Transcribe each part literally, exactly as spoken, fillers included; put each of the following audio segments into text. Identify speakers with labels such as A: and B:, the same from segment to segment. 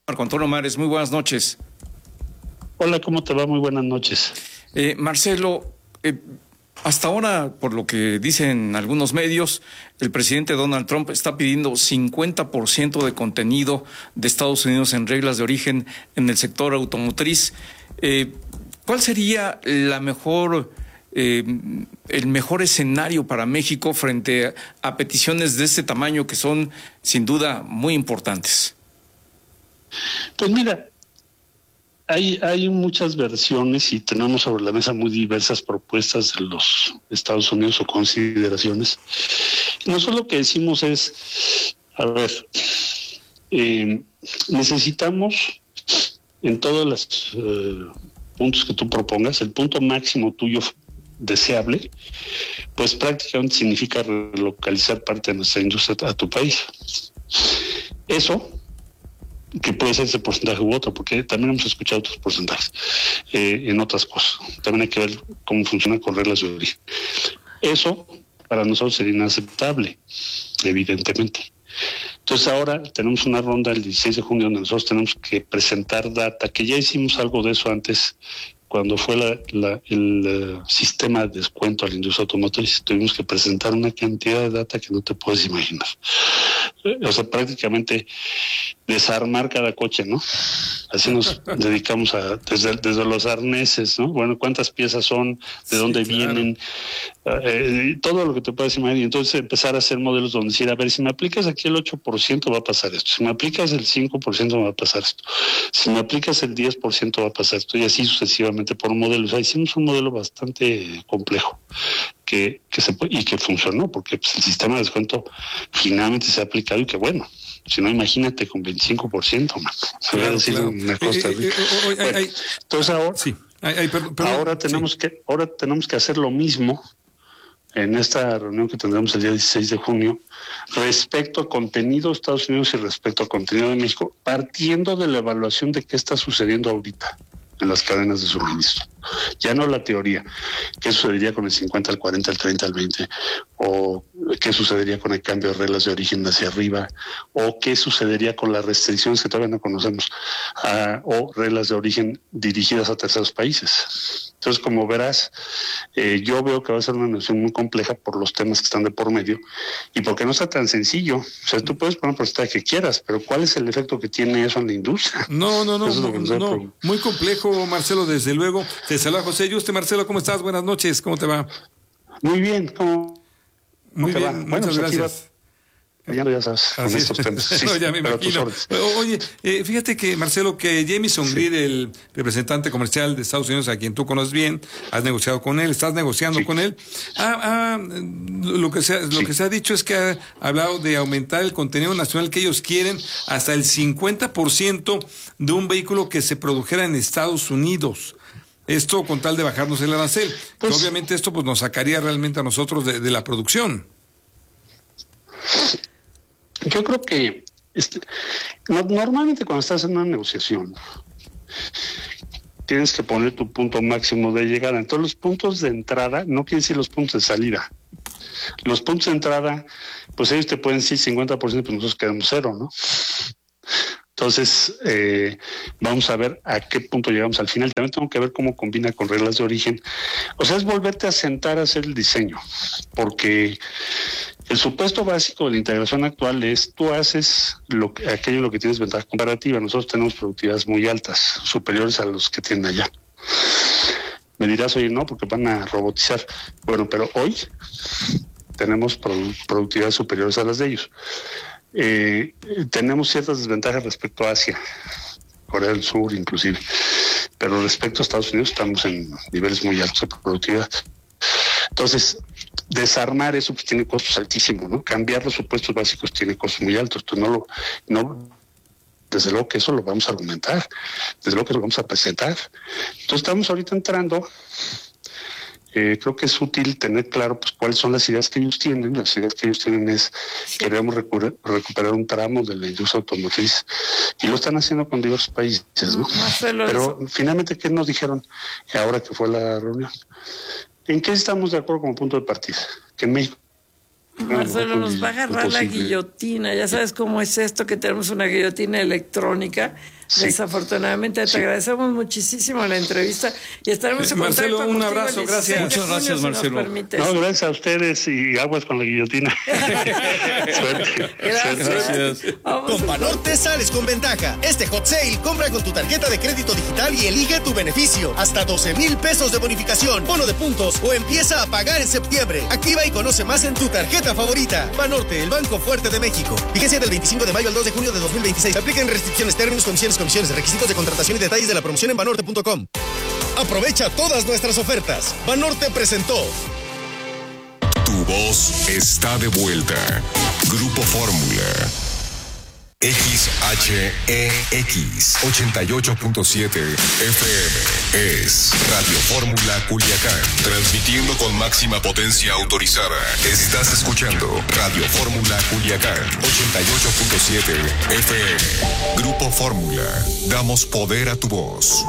A: Marco Antonio Mares, muy buenas noches.
B: Hola, ¿cómo te va? Muy buenas noches.
A: Eh, Marcelo, eh, hasta ahora, por lo que dicen algunos medios, el presidente Donald Trump está pidiendo cincuenta por ciento de contenido de Estados Unidos en reglas de origen en el sector automotriz. Eh, ¿Cuál sería la mejor, eh, el mejor escenario para México frente a, a peticiones de este tamaño que son, sin duda, muy importantes?
B: Pues mira, hay, hay muchas versiones y tenemos sobre la mesa muy diversas propuestas de los Estados Unidos o consideraciones. Nosotros lo que decimos es, a ver, eh, necesitamos en todos los eh, puntos que tú propongas, el punto máximo tuyo deseable, pues prácticamente significa relocalizar parte de nuestra industria a tu país. Eso que puede ser ese porcentaje u otro, porque también hemos escuchado otros porcentajes eh, en otras cosas. También hay que ver cómo funciona con reglas de origen. Eso para nosotros sería inaceptable, evidentemente. Entonces ahora tenemos una ronda el dieciséis de junio donde nosotros tenemos que presentar data, que ya hicimos algo de eso antes, cuando fue la, la, el uh, sistema de descuento a la industria automotriz. Tuvimos que presentar una cantidad de data que no te puedes imaginar. O sea, prácticamente desarmar cada coche, ¿no? Así nos dedicamos a, desde, desde los arneses, ¿no? Bueno, cuántas piezas son, de dónde sí, claro. vienen, eh, todo lo que te puedas imaginar. Y entonces empezar a hacer modelos donde decir, a ver, si me aplicas aquí el ocho por ciento va a pasar esto, si me aplicas el cinco por ciento va a pasar esto, si me aplicas el diez por ciento va a pasar esto, y así sucesivamente por un modelo. O sea, hicimos un modelo bastante complejo. Que, que se y que funcionó, porque pues, el sistema de descuento finalmente se ha aplicado y que bueno, si no, imagínate con veinticinco por ciento, man. Se va a decir claro. una cosa. Eh, eh, eh, bueno, ay, entonces ahora, sí. ay, ay, perdón, perdón, ahora tenemos sí. que, ahora tenemos que hacer lo mismo en esta reunión que tendremos el día dieciséis de junio respecto a contenido de Estados Unidos y respecto a contenido de México, partiendo de la evaluación de qué está sucediendo ahorita en las cadenas de suministro. Ya no la teoría, qué sucedería con el cincuenta, el cuarenta, el treinta, el veinte, o qué sucedería con el cambio de reglas de origen hacia arriba, o qué sucedería con las restricciones que todavía no conocemos, uh, o reglas de origen dirigidas a terceros países. Entonces, como verás, eh, yo veo que va a ser una negociación muy compleja por los temas que están de por medio y porque no está tan sencillo. O sea, tú puedes poner porcentaje que quieras, pero ¿cuál es el efecto que tiene eso en la industria?
A: No, no, no, no, no, no. Muy complejo, Marcelo, desde luego. Te saluda José Yuste. Marcelo, ¿cómo estás? Buenas noches, ¿cómo te va?
B: Muy bien, ¿cómo, cómo
A: Muy
B: te
A: bien,
B: va?
A: muchas
B: bueno,
A: gracias.
B: Ya, ya sabes, con estos temas. Sí,
A: no, ya me imagino. Oye, eh, fíjate que, Marcelo, que Jamieson sí. Greer, el representante comercial de Estados Unidos, a quien tú conoces bien, has negociado con él, estás negociando sí. con él. Ah, ah, lo que se, lo sí. que se ha dicho es que ha hablado de aumentar el contenido nacional que ellos quieren hasta el cincuenta por ciento de un vehículo que se produjera en Estados Unidos. Esto con tal de bajarnos el arancel. Pues, obviamente esto pues nos sacaría realmente a nosotros de, de la producción.
B: Yo creo que este, normalmente cuando estás en una negociación tienes que poner tu punto máximo de llegada. Entonces los puntos de entrada no quieren decir los puntos de salida. Los puntos de entrada, pues ellos te pueden decir cincuenta por ciento, pues nosotros quedamos cero, ¿no? Entonces, eh, vamos a ver a qué punto llegamos al final. También tengo que ver cómo combina con reglas de origen. O sea, es volverte a sentar a hacer el diseño, porque el supuesto básico de la integración actual es tú haces lo que, aquello en lo que tienes ventaja comparativa. Nosotros tenemos productividades muy altas, superiores a los que tienen allá. Me dirás, oye, no, porque van a robotizar. Bueno, pero hoy tenemos produ- productividades superiores a las de ellos. Eh, tenemos ciertas desventajas respecto a Asia, Corea del Sur inclusive, pero respecto a Estados Unidos estamos en niveles muy altos de productividad. Entonces, desarmar eso pues tiene costos altísimos, ¿no? Cambiar los supuestos básicos tiene costos muy altos. Entonces, no lo, no, desde luego que eso lo vamos a argumentar, desde luego que lo vamos a presentar. Entonces, estamos ahorita entrando. Eh, creo que es útil tener claro pues cuáles son las ideas que ellos tienen. Las ideas que ellos tienen es queremos recuperar, recuperar un tramo de la industria automotriz y lo están haciendo con diversos países, ¿no? No, pero finalmente, ¿qué nos dijeron ahora que fue la reunión? ¿En qué estamos de acuerdo como punto de partida? Que en México
C: Marcelo, nos va a agarrar la guillotina. Ya sabes cómo es esto, que tenemos una guillotina electrónica. Sí. Desafortunadamente, sí. Te agradecemos muchísimo la entrevista y estaremos en
A: Marcelo,
C: contacto.
A: Un abrazo, gracias.
C: Muchas
A: gracias, Marcelo.
B: No, gracias a ustedes y aguas con la guillotina. Suerte.
C: Gracias. gracias.
D: Con Banorte sales con ventaja. Este hot sale, compra con tu tarjeta de crédito digital y elige tu beneficio. Hasta doce mil pesos de bonificación, bono de puntos o empieza a pagar en septiembre. Activa y conoce más en tu tarjeta favorita. Banorte, el banco fuerte de México. Vigencia del veinticinco de mayo al dos de junio de dos mil veintiséis. Apliquen restricciones, términos, condiciones, comisiones, requisitos de contratación y detalles de la promoción en banorte punto com. Aprovecha todas nuestras ofertas. Banorte presentó.
E: Tu voz está de vuelta. Grupo Fórmula. X H E X ochenta y ocho punto siete F M es Radio Fórmula Culiacán, transmitiendo con máxima potencia autorizada. Estás escuchando Radio Fórmula Culiacán ochenta y ocho punto siete F M. Grupo Fórmula, damos poder a tu voz.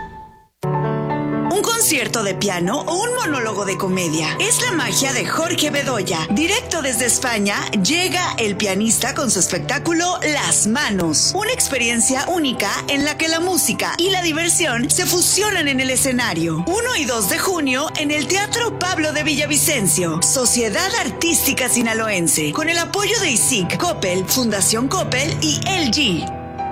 F: Un concierto de piano o un monólogo de comedia. Es la magia de Jorge Bedoya. Directo desde España, llega el pianista con su espectáculo Las Manos. Una experiencia única en la que la música y la diversión se fusionan en el escenario. uno y dos de junio en el Teatro Pablo de Villavicencio. Sociedad Artística Sinaloense. Con el apoyo de I S I C, Coppel, Fundación Coppel y L G.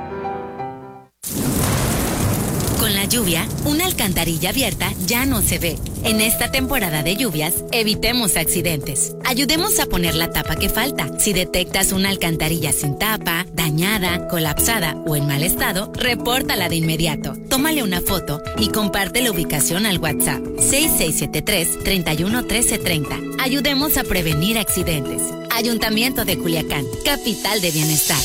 G: Con la lluvia, una alcantarilla abierta ya no se ve. En esta temporada de lluvias, evitemos accidentes. Ayudemos a poner la tapa que falta. Si detectas una alcantarilla sin tapa, dañada, colapsada o en mal estado, repórtala de inmediato. Tómale una foto y comparte la ubicación al WhatsApp seis seis siete tres, tres uno uno tres tres cero. Ayudemos a prevenir accidentes. Ayuntamiento de Culiacán, capital de bienestar.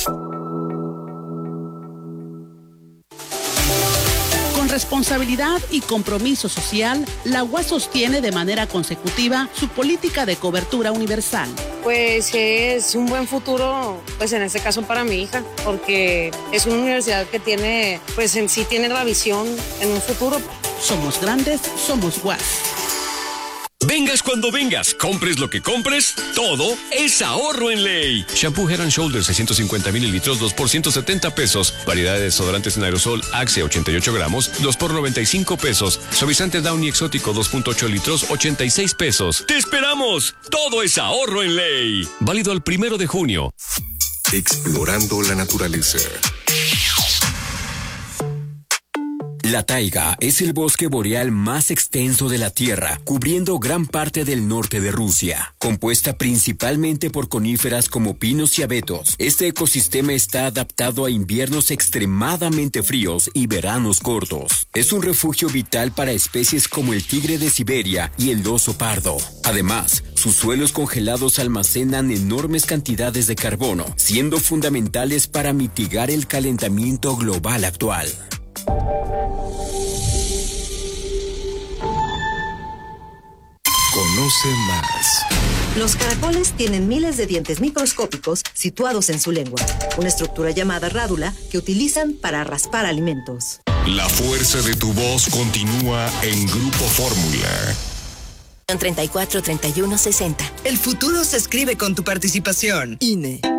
H: Responsabilidad y compromiso social, la U A S sostiene de manera consecutiva su política de cobertura universal.
I: Pues es un buen futuro, pues en este caso para mi hija, porque es una universidad que tiene, pues en sí tiene la visión en un futuro.
H: Somos grandes, somos U A S.
J: Vengas cuando vengas, compres lo que compres, todo es ahorro en ley. Shampoo Head and Shoulders seiscientos cincuenta mililitros, dos por ciento setenta pesos. Variedad de desodorantes en aerosol Axe ochenta y ocho gramos, dos por noventa y cinco pesos. Suavizante Downy exótico dos punto ocho litros, ochenta y seis pesos. ¡Te esperamos! Todo es ahorro en ley. Válido al primero de junio.
E: Explorando la naturaleza.
K: La taiga es el bosque boreal más extenso de la Tierra, cubriendo gran parte del norte de Rusia. Compuesta principalmente por coníferas como pinos y abetos, este ecosistema está adaptado a inviernos extremadamente fríos y veranos cortos. Es un refugio vital para especies como el tigre de Siberia y el oso pardo. Además, sus suelos congelados almacenan enormes cantidades de carbono, siendo fundamentales para mitigar el calentamiento global actual.
E: Conoce más.
L: Los caracoles tienen miles de dientes microscópicos situados en su lengua, una estructura llamada rádula que utilizan para raspar alimentos.
E: La fuerza de tu voz continúa en Grupo Fórmula.
M: treinta y cuatro, treinta y uno, sesenta.
N: El futuro se escribe con tu participación. I N E.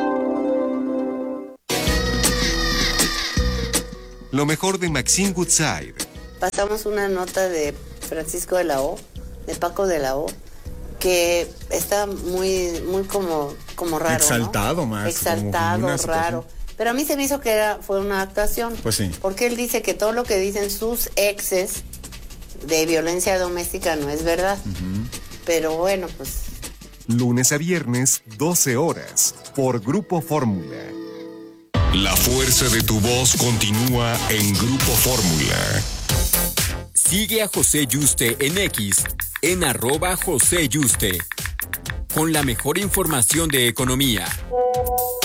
E: Lo mejor de Maxine Woodside.
O: Pasamos una nota de Francisco de la O, de Paco de la O, que está muy, muy como, como raro,
P: Exaltado,
O: ¿no?
P: más.
O: Exaltado, raro. Pero a mí se me hizo que era, fue una actuación.
P: Pues sí.
O: Porque él dice que todo lo que dicen sus exes de violencia doméstica no es verdad. Uh-huh. Pero bueno, pues...
E: Lunes a viernes, doce horas, por Grupo Fórmula. La fuerza de tu voz continúa en Grupo Fórmula.
K: Sigue a José Yuste en X, en arroba José Yuste, con la mejor información de economía.